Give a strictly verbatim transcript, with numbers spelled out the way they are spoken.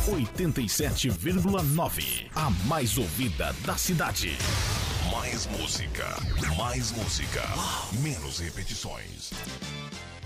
oitenta e sete vírgula nove. A mais ouvida da cidade. Mais música, mais música, menos repetições.